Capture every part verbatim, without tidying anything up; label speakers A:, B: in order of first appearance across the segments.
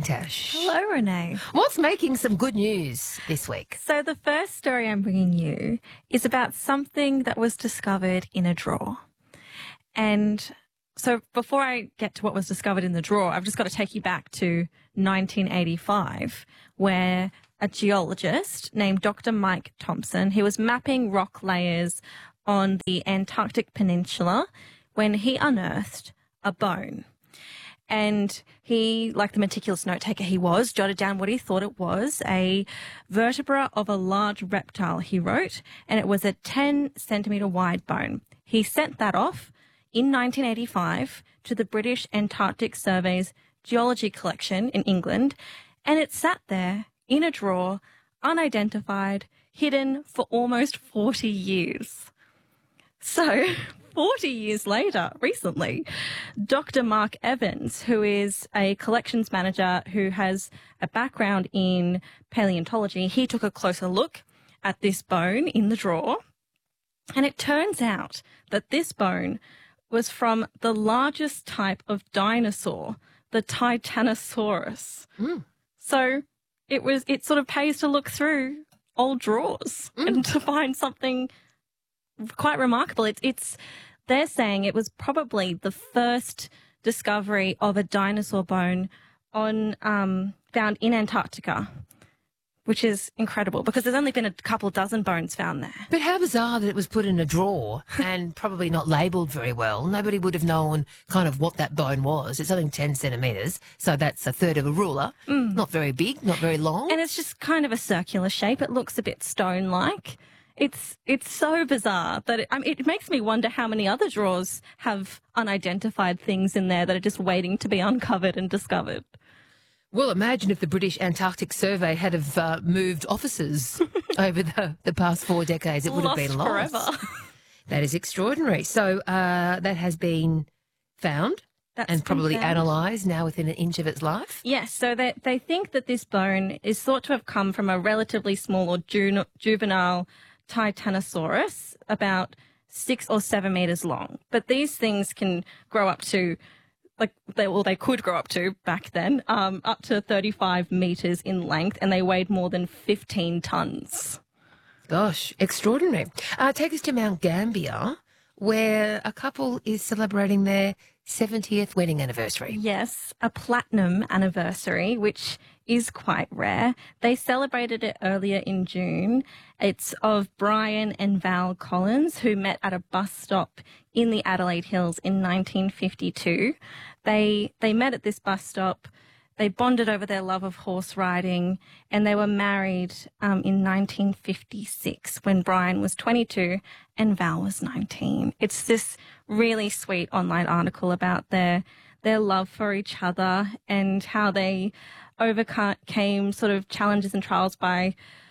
A: Tash.
B: Hello, Renee.
A: What's making some good news this week?
B: So the first story I'm bringing you is about something that was discovered in a drawer. And so before I get to what was discovered in the drawer, I've just got to take you back to nineteen eighty-five, where a geologist named Doctor Mike Thompson, he was mapping rock layers on the Antarctic Peninsula when he unearthed a bone. And he, like the meticulous note taker he was, jotted down what he thought it was, a vertebra of a large reptile, he wrote, and it was a ten centimetre wide bone. He sent that off in nineteen eighty-five to the British Antarctic Survey's geology collection in England, and it sat there in a drawer, unidentified, hidden for almost forty years. So forty years later, recently, Doctor Mark Evans, who is a collections manager who has a background in paleontology, he took a closer look at this bone in the drawer, and it turns out that this bone was from the largest type of dinosaur, the Titanosaurus. Mm. So it was. It sort of pays to look through old drawers mm. and to find something quite remarkable. It's, it's, they're saying it was probably the first discovery of a dinosaur bone on, um, found in Antarctica, which is incredible because there's only been a couple dozen bones found there.
A: But how bizarre that it was put in a drawer and probably not labelled very well. Nobody would have known kind of what that bone was. It's only ten centimetres, so that's a third of a ruler. Mm. Not very big, not very long.
B: And it's just kind of a circular shape. It looks a bit stone-like. It's it's so bizarre that it, I mean, it makes me wonder how many other drawers have unidentified things in there that are just waiting to be uncovered and discovered.
A: Well, imagine if the British Antarctic Survey had have uh, moved offices over the, the past four decades. It would
B: lost
A: have been lost.
B: Forever.
A: That is extraordinary. So uh, that has been found
B: That's
A: and probably
B: found.
A: analysed now within an inch of its life?
B: Yes, so they, they think that this bone is thought to have come from a relatively small or ju- juvenile Titanosaurus, about six or seven metres long. But these things can grow up to, like, they, well, they could grow up to, back then, um, up to thirty-five metres in length, and they weighed more than fifteen tonnes.
A: Gosh, extraordinary. Uh, take us to Mount Gambier, where a couple is celebrating their seventieth wedding anniversary.
B: Yes, a platinum anniversary, which is quite rare. They celebrated it earlier in June. It's of Brian and Val Collins, who met at a bus stop in the Adelaide Hills in nineteen fifty-two. They they met at this bus stop. They bonded over their love of horse riding, and they were married um, in nineteen fifty-six when Brian was twenty-two and Val was nineteen. It's this really sweet online article about their their love for each other and how they overcame sort of challenges and trials by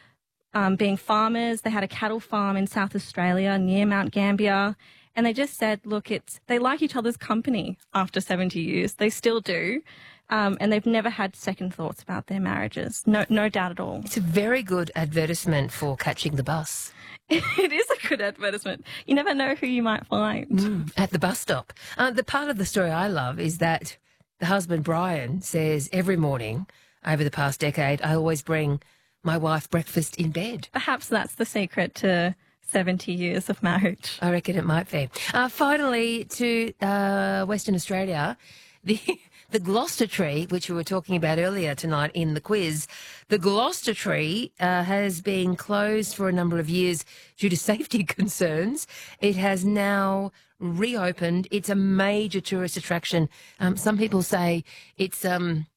B: um, being farmers. They had a cattle farm in South Australia near Mount Gambier, and they just said, look, it's they like each other's company after seventy years. They still do. Um, and they've never had second thoughts about their marriages. No, no doubt at all.
A: It's a very good advertisement for catching the bus.
B: It is a good advertisement. You never know who you might find.
A: Mm, at the bus stop. Uh, the part of the story I love is that the husband, Brian, says every morning over the past decade, I always bring my wife breakfast in bed.
B: Perhaps that's the secret to seventy years of marriage.
A: I reckon it might be. Uh, finally, to uh, Western Australia, the... The Gloucester tree, which we were talking about earlier tonight in the quiz, the Gloucester tree uh, has been closed for a number of years due to safety concerns. It has now reopened. It's a major tourist attraction. Um, some people say it's um,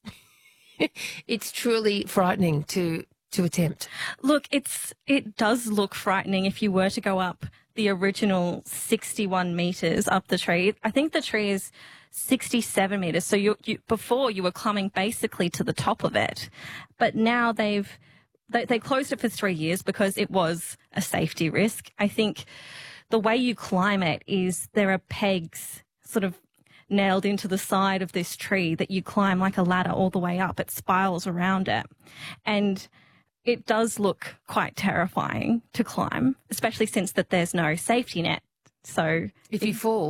A: it's truly frightening to to attempt.
B: Look, it's it does look frightening if you were to go up the original sixty-one metres up the tree. I think the tree is sixty-seven metres. So you, you before you were climbing basically to the top of it, but now they've they, they closed it for three years because it was a safety risk. I think the way you climb it is there are pegs sort of nailed into the side of this tree that you climb like a ladder all the way up. It spirals around it, and it does look quite terrifying to climb, especially since that there's no safety net. So
A: if you fall.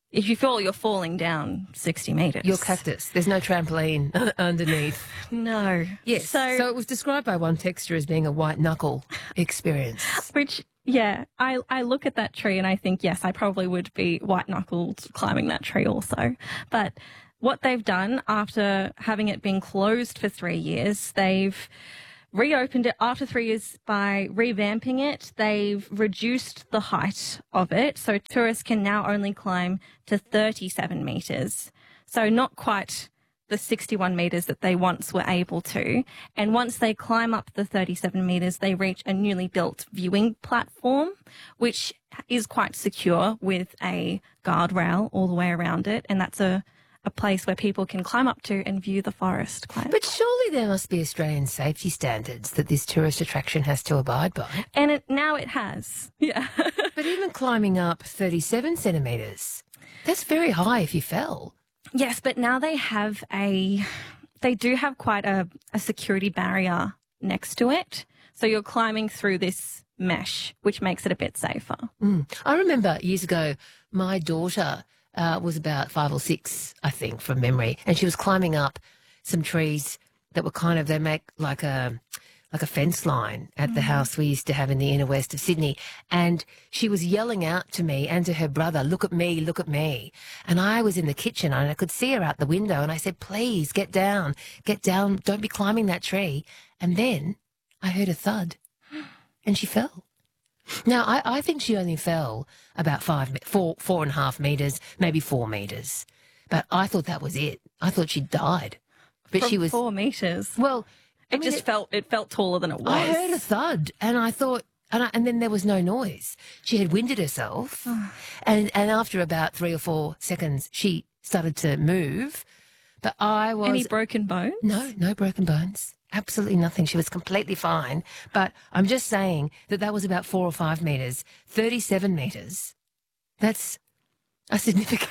B: if you fall, you're falling down sixty metres.
A: Your cactus. There's no trampoline underneath.
B: No.
A: Yes.
B: So,
A: so it was described by one texter as being a white knuckle experience.
B: which, yeah, I, I look at that tree and I think, yes, I probably would be white-knuckled climbing that tree also. But what they've done after having it been closed for three years, they've reopened it after three years by revamping it. They've reduced the height of it, so tourists can now only climb to thirty-seven metres. So not quite the sixty-one metres that they once were able to. And once they climb up the thirty-seven metres, they reach a newly built viewing platform, which is quite secure with a guardrail all the way around it. And that's a a place where people can climb up to and view the forest. Quite.
A: But surely there must be Australian safety standards that this tourist attraction has to abide by.
B: And it, now it has. Yeah.
A: But even climbing up thirty-seven centimetres, that's very high if you fell.
B: Yes, but now they have a, they do have quite a, a security barrier next to it. So you're climbing through this mesh, which makes it a bit safer.
A: Mm. I remember years ago, my daughter uh, was about five or six, I think, from memory, and she was climbing up some trees that were kind of, they make like a like a fence line at the house we used to have in the inner west of Sydney. And she was yelling out to me and to her brother, look at me, look at me. And I was in the kitchen and I could see her out the window and I said, please get down, get down, don't be climbing that tree. And then I heard a thud and she fell. Now, I, I think she only fell about five, four, four and a half metres, maybe four metres. But I thought that was it. I thought she died. But
B: From
A: she was,
B: four metres.
A: well,
B: It
A: I mean,
B: just felt it felt taller than it was.
A: I heard a thud, and I thought, and, I, and then there was no noise. She had winded herself, and and after about three or four seconds, she started to move. But I was
B: Any broken bones?
A: no, no broken bones, absolutely nothing. She was completely fine. But I'm just saying that that was about four or five meters, thirty-seven meters. That's a significant.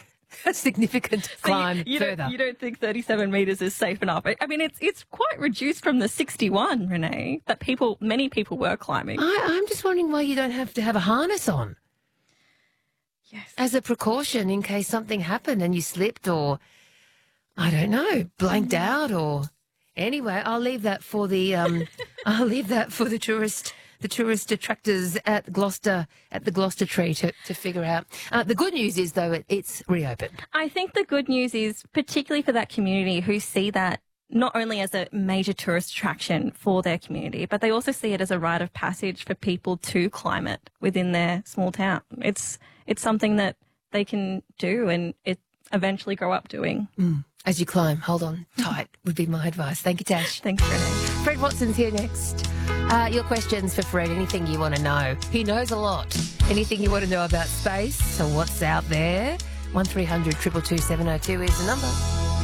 A: A significant climb
B: so you, you
A: further.
B: Don't, you don't think thirty-seven metres is safe enough? I mean, it's it's quite reduced from the sixty-one, Renee, that people, many people were climbing.
A: I, I'm just wondering why you don't have to have a harness on.
B: Yes.
A: As a precaution in case something happened and you slipped or, I don't know, blanked out or... Anyway, I'll leave that for the um, I'll leave that for the tourist the tourist detractors at Gloucester at the Gloucester Tree to, to figure out. Uh, the good news is though it, it's reopened.
B: I think the good news is, particularly for that community who see that not only as a major tourist attraction for their community, but they also see it as a rite of passage for people to climb it within their small town. It's it's something that they can do and it eventually grow up doing.
A: Mm. As you climb, hold on tight would be my advice. Thank you, Tash.
B: Thanks, Renee.
A: Fred Watson's here next. Uh, your questions for Fred, anything you want to know. He knows a lot. Anything you want to know about space or what's out there? one three hundred two two two seven oh two is the number.